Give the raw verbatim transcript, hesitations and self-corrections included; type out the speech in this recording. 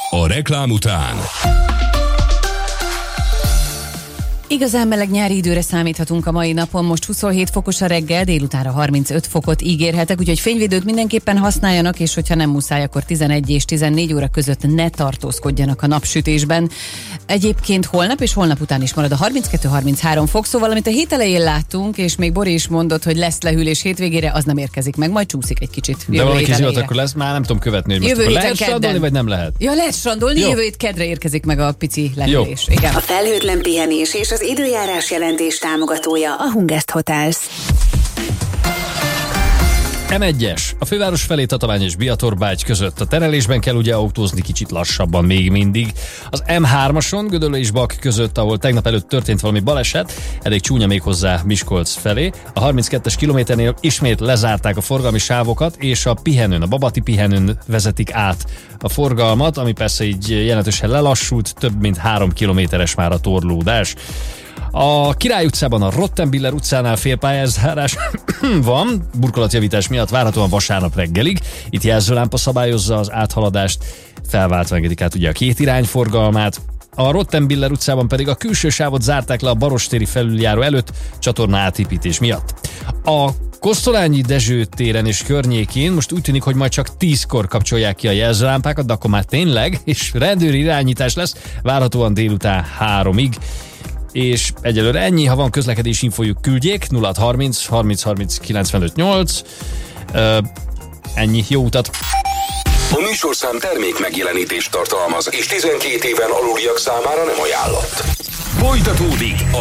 a reklám után. Igazán meleg nyári időre számíthatunk a mai napon, most huszonhét fokos a reggel, délutánra harmincöt fokot ígérhetek, úgyhogy fényvédőt mindenképpen használjanak, és hogyha nem muszáj, akkor tizenegy és tizennégy óra között ne tartózkodjanak a napsütésben. Egyébként holnap és holnap után is marad a harminckettő harminchárom fok, szóval amit a hét elején láttunk, és még Bori is mondott, hogy lesz lehűlés hétvégére, az nem érkezik meg, majd csúszik egy kicsit. De valami kizillat akkor lesz, már nem tudom követni, hogy most jövő akkor lehet strandolni, vagy nem lehet? Ja, lehet strandolni, jövő hét kedre érkezik meg a pici lehűlés. Igen. A felhőtlen pihenés és az időjárás jelentés támogatója a Hungest Hotels. em egyes. A főváros felé Tatabány és Biatorbágy között. A terelésben kell ugye autózni kicsit lassabban még mindig. Az em hármason Gödöllő és Bak között, ahol tegnap előtt történt valami baleset, elég csúnya még hozzá Miskolc felé. A harminckettes kilométernél ismét lezárták a forgalmi sávokat, és a pihenőn, a Babati pihenőn vezetik át a forgalmat, ami persze így jelentősen lelassult, több mint három kilométeres már a torlódás. A Király utcában a Rottenbiller utcánál félpályázás van, burkolatjavítás miatt várhatóan vasárnap reggelig. Itt jelzőlámpa szabályozza az áthaladást, felváltva engedik át ugye a két irány forgalmát. A Rottenbiller utcában pedig a külső sávot zárták le a Barostéri felüljáró előtt csatorna átépítés miatt. A Kosztolányi Dezső téren és környékén most úgy tűnik, hogy majd csak tízkor kapcsolják ki a jelzőlámpákat, de akkor már tényleg, és rendőri irányítás lesz, várhatóan délután háromig. És egyelőre ennyi, ha van közlekedési infójuk, küldjék nulla harminc harminc harminc kilencvenöt nyolc. Ö, ennyi, jó utat! A műsorszám termék megjelenítést tartalmaz, és tizenkét éven aluliak számára nem ajánlott. Folytatódik a